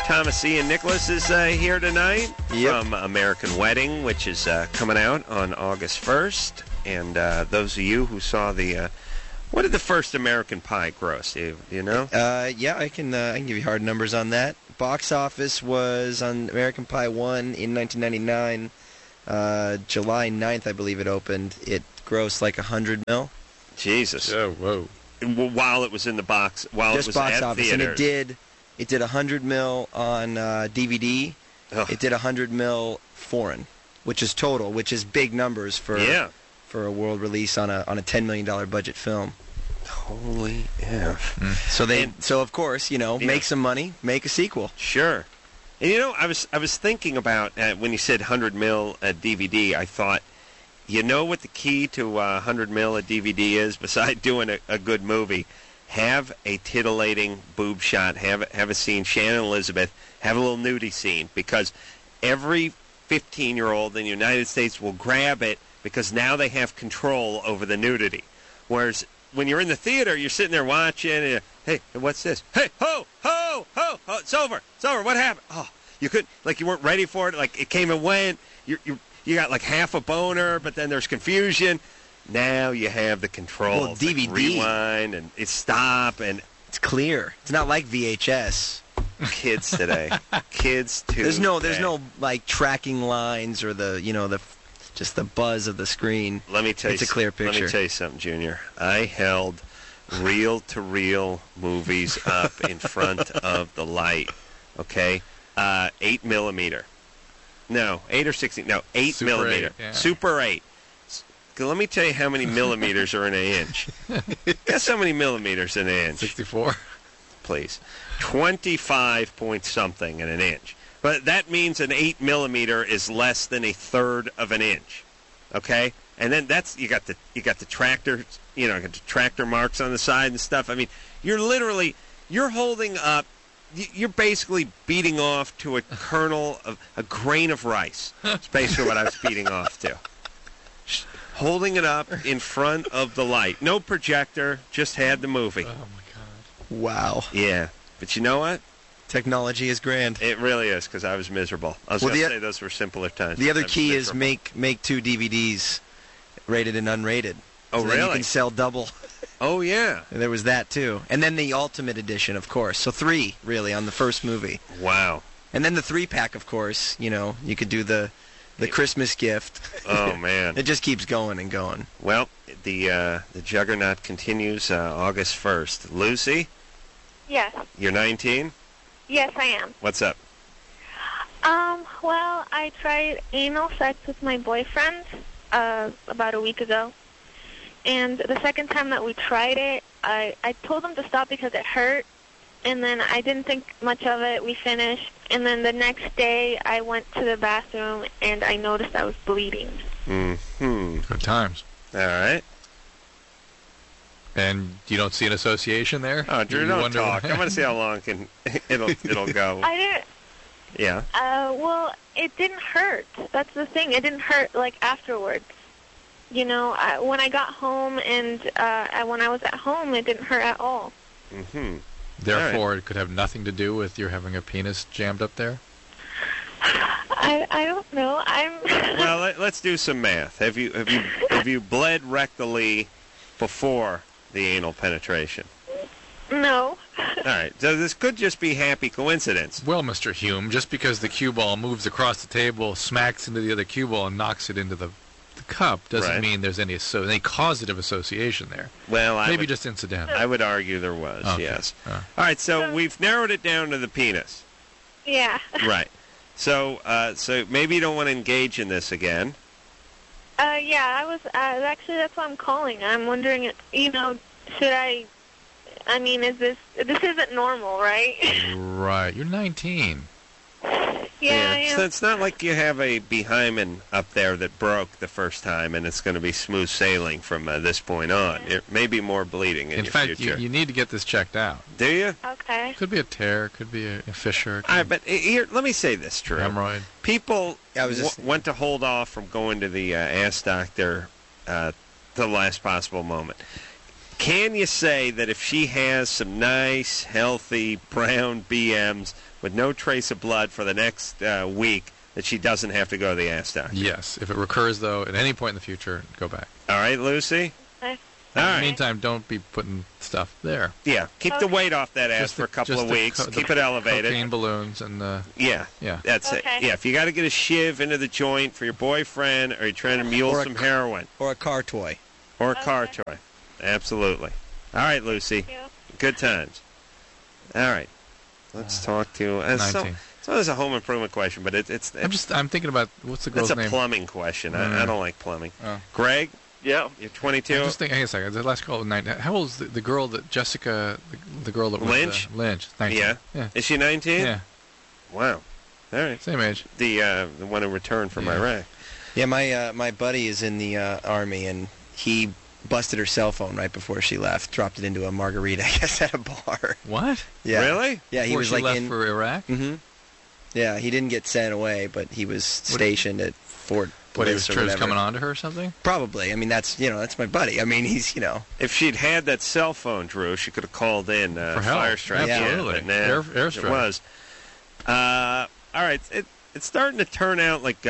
Thomas Ian Nicholas is here tonight Yep. from American Wedding, which is coming out on August 1st. And those of you who saw the... what did the first American Pie gross? Do you know? Yeah, I can give you hard numbers on that. Box office was on American Pie 1 in 1999. July 9th, I believe it opened. It grossed like $100 million. Jesus. Oh, whoa. While it was in the box, while Just it was box at office, theaters. and it did $100 million on DVD. Ugh. It did $100 million foreign, which is total, which is big numbers for a world release on a $10 million budget film. Holy F. So of course, make some money, make a sequel. Sure. And I was thinking about when you said 100 mil a DVD, I thought, what the key to 100 mil a DVD is besides doing a good movie? Have a titillating boob shot. Have a scene. Shannon Elizabeth, have a little nudie scene, because every 15-year-old in the United States will grab it because now they have control over the nudity. Whereas when you're in the theater, you're sitting there watching, and hey, what's this? Hey, ho, ho, ho, ho, it's over, what happened? Oh, you weren't ready for it, like it came and went, you got like half a boner, but then there's confusion. Now you have the control. Well, DVD. Rewind, and it stop, and it's clear. It's not like VHS. Kids today. Kids too. There's no like tracking lines or just the buzz of the screen. Let me tell you. It's a clear picture. Let me tell you something, Junior. I held reel-to-reel movies up in front of the light. Okay, 8 millimeter. No, 8 or 16. No, 8 Super millimeter. 8, yeah. Super 8. Let me tell you how many millimeters are in an inch. Guess how many millimeters in an inch? 64. Please. 25 point something in an inch. But that means an 8 millimeter is less than a third of an inch. Okay? And then you got the tractor, got the tractor marks on the side and stuff. I mean, you're holding up, you're basically beating off to a kernel of a grain of rice. It's basically what I was beating off to. Holding it up in front of the light. No projector, just had the movie. Oh, my God. Wow. Yeah. But you know what? Technology is grand. It really is, because I was miserable. I was going to say those were simpler times. The other key is make 2 DVDs, rated and unrated. Oh, so really? Then you can sell double. Oh, yeah. And there was that, too. And then the Ultimate Edition, of course. So 3, really, on the first movie. Wow. And then the 3-pack, of course. You could do the Christmas gift. Oh, man. It just keeps going and going. Well, the juggernaut continues August 1st. Lucy? Yes. You're 19? Yes, I am. What's up? Well, I tried anal sex with my boyfriend about a week ago. And the second time that we tried it, I told him to stop because it hurt. And then I didn't think much of it. We finished. And then the next day, I went to the bathroom, and I noticed I was bleeding. Mm-hmm. Good times. All right. And you don't see an association there? Oh, Drew, don't talk. I want to see how long it'll go. I didn't. Yeah. Well, it didn't hurt. That's the thing. It didn't hurt, like, afterwards. When I got home and when I was at home, it didn't hurt at all. Mm-hmm. Therefore, it could have nothing to do with your having a penis jammed up there? I don't know. Well, let's do some math. Have you bled rectally before the anal penetration? No. All right. So this could just be happy coincidence. Well, Mr. Hume, just because the cue ball moves across the table, smacks into the other cue ball, and knocks it into the cup doesn't mean there's any causative association there. Well, maybe just incidental. I would argue there was. Okay. Yes. All right. So we've narrowed it down to the penis. Yeah. Right. So maybe you don't want to engage in this again. Yeah, I was actually that's why I'm calling. I'm wondering, should I? I mean, this isn't normal, right? Right. You're 19. Yeah. So it's not like you have a behymen up there that broke the first time and it's going to be smooth sailing from this point on. Yeah. It may be more bleeding in your future. In fact, you need to get this checked out. Do you? Okay. Could be a tear. Could be a fissure. All right, but here, let me say this, Drew. Hemorrhoid. People want to hold off from going to the ass doctor to the last possible moment. Can you say that if she has some nice, healthy, brown BMs with no trace of blood for the next week, that she doesn't have to go to the ass doctor. Yes. If it recurs, though, at any point in the future, go back. All right, Lucy? Okay. All In right. the meantime, don't be putting stuff there. Yeah, keep the Okay. weight off that ass Just for a couple of weeks. the Keep it elevated. Cocaine balloons and Yeah, yeah. that's it. Okay. Yeah, if you got to get a shiv into the joint for your boyfriend, or you're trying to mule Or a some c- heroin, Or a car toy. or a car Okay. toy. Absolutely. All right, Lucy. Thank you. Good times. All right. Let's talk to... so 19. there's a home improvement question, but it's I'm thinking about what's the that's girl's a name? plumbing question. I don't like plumbing. Oh. Greg, Yeah. you're 22. I'm just thinking. Hang on a second. The last call was 19. How old is the girl that Jessica, the girl that was Lynch? Lynch. 19. Yeah. Yeah. Is she 19? Yeah. Wow. All right. Same age. The one who returned from Yeah. Iraq. Yeah, my buddy is in the Army, and he busted her cell phone right before she left. Dropped it into a margarita, I guess, at a bar. What? Yeah. Really? Yeah, he Before was she like left in. for Iraq. Mm-hmm. Yeah, he didn't get sent away, but he was stationed at Fort What, he Bliss was, or was whatever. coming on to her or something? Probably. I mean, that's my buddy. I mean, he's If she'd had that cell phone, Drew, she could have called in For help. fire strike. Absolutely. Yeah, but nah, Airstrike. It was. All right. It's starting to turn out like.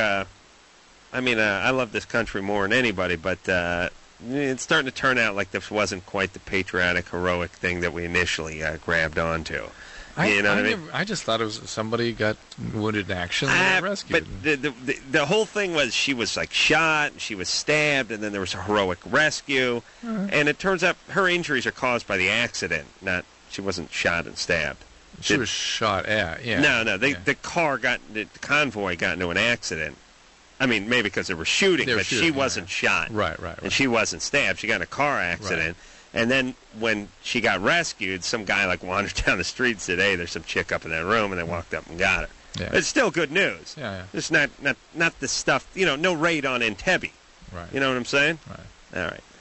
I love this country more than anybody, but it's starting to turn out like this wasn't quite the patriotic, heroic thing that we initially grabbed onto. You know what I mean? I just thought it was somebody got wounded in action and got rescued. But the whole thing was she was like shot, she was stabbed, and then there was a heroic rescue. And it turns out her injuries are caused by the accident, not she wasn't shot and stabbed. She was shot at. Yeah. No. The convoy got into an accident. I mean, maybe because they were shooting, They were but shooting, she wasn't shot. Right. And she wasn't stabbed. She got in a car accident. And then when she got rescued, some guy like wandered down the street and said, "Hey, there's some chick up in that room," and they walked up and got her. Yeah. It's still good news. Yeah. It's not the stuff, no raid on Entebbe. Right. You know what I'm saying? Right. All right.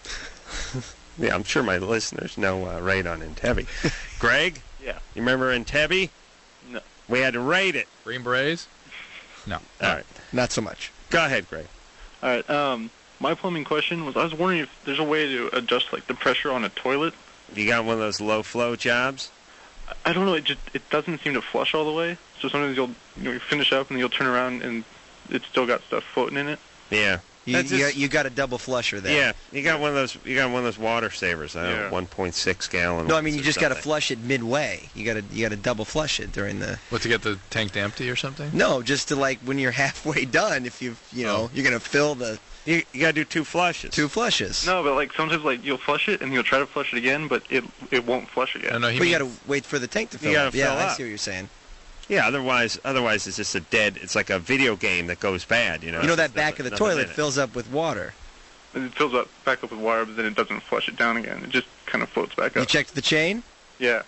Yeah, I'm sure my listeners know raid on Entebbe. Greg? Yeah. You remember Entebbe? No. We had to raid it. Green Berets? No. All right. not so much. Go ahead, Greg. All right. My plumbing question was, I was wondering if there's a way to adjust like the pressure on a toilet. You got one of those low flow jobs? I don't know. It doesn't seem to flush all the way. So sometimes you finish up and you'll turn around and it's still got stuff floating in it. Yeah. You got a double flusher there. Yeah, you got one of those. You got one of those water savers. Yeah. 1.6 gallon. No, I mean you ones or just got to something. flush it midway. You got to double flush it during the. What, to get the tank to empty or something? No, just to like when you're halfway done. If you're gonna fill the You got to do 2 flushes. 2 flushes. No, but like sometimes like you'll flush it and you'll try to flush it again, but it won't flush again. No, But you got to wait for the tank to fill gotta up. Yeah, fill I up. see what you're saying. Yeah, otherwise it's just a dead. It's like a video game that goes bad. You know. You know It's that back of the nothing toilet in it. fills up with water. And it fills up back up with water, but then it doesn't flush it down again. It just kind of floats back You up. checked the chain? Yeah.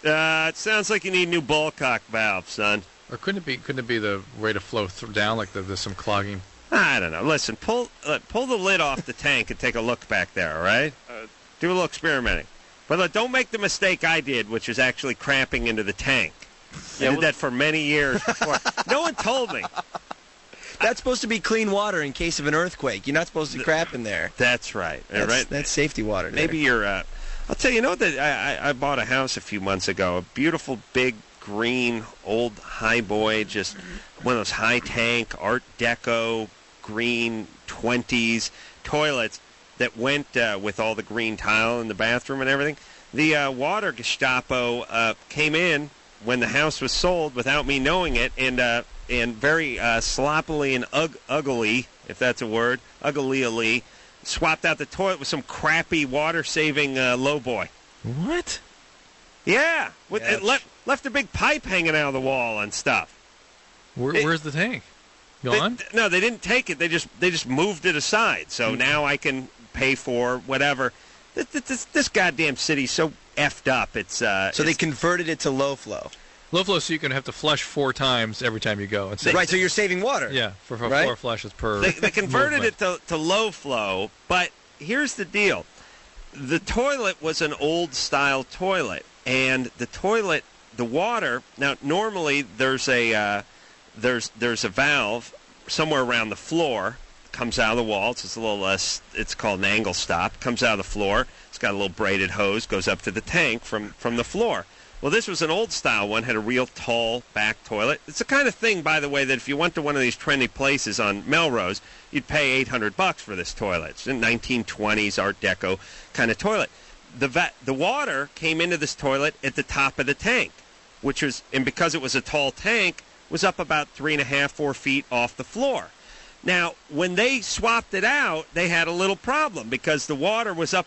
It sounds like you need a new ball cock valve, son. Or couldn't it be the way to flow down, like there's some clogging? I don't know. Listen, pull the lid off the tank and take a look back there. All right. Do a little experimenting. But look, don't make the mistake I did, which is actually crapping into the tank. I did that for many years before. No one told me. That's supposed to be clean water in case of an earthquake. You're not supposed to crap in there. That's right. That's safety water. There. Maybe you're. I'll tell you. That I bought a house a few months ago. A beautiful big green old highboy, just one of those high tank Art Deco green 20s toilets that went with all the green tile in the bathroom and everything. The water Gestapo came in when the house was sold without me knowing it, and very sloppily and uggily, if that's a word, uggily, swapped out the toilet with some crappy water-saving lowboy. What? Yeah, Yeah, it left a big pipe hanging out of the wall and stuff. Where's the tank? Gone? No, they didn't take it. They just moved it aside. So now I can pay for whatever. This goddamn city's so effed up. It's So they converted it to low flow. Low flow, so you can have to flush 4 times every time you go. Right, so you're saving water. Yeah, for Right? 4 flushes per. They converted movement. it to low flow, but here's the deal. The toilet was an old-style toilet, and the water, now normally there's a valve somewhere around the floor, comes out of the wall. It's just a little, it's called an angle stop, comes out of the floor. It's got a little braided hose, goes up to the tank from the floor. Well, this was an old-style one, had a real tall back toilet. It's the kind of thing, by the way, that if you went to one of these trendy places on Melrose, you'd pay $800 for this toilet. It's a 1920s Art Deco kind of toilet. The water came into this toilet at the top of the tank, and because it was a tall tank, was up about 3.5, 4 feet off the floor. Now, when they swapped it out, they had a little problem because the water was up